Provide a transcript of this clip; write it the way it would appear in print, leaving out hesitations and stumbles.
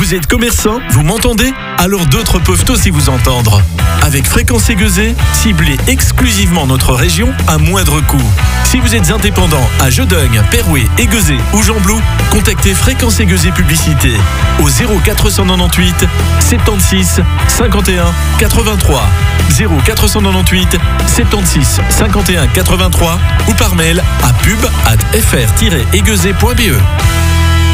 Vous êtes commerçant? Vous m'entendez? Alors d'autres peuvent aussi vous entendre. Avec Fréquence Aiguezée, ciblez exclusivement notre région à moindre coût. Si vous êtes indépendant à Jeudeugne, Perouet, Aiguezée ou Gembloux, contactez Fréquence Aiguezée Publicité au 0498 76 51 83 0498 76 51 83 ou par mail à pub@fr-aiguezée.be.